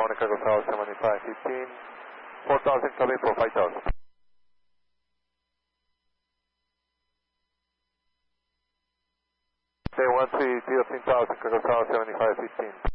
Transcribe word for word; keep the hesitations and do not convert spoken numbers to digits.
morning, Cargo South seventy-five fifteen. four thousand coming for five thousand. Say one three zero three thousand, Cargo South seventy-five fifteen.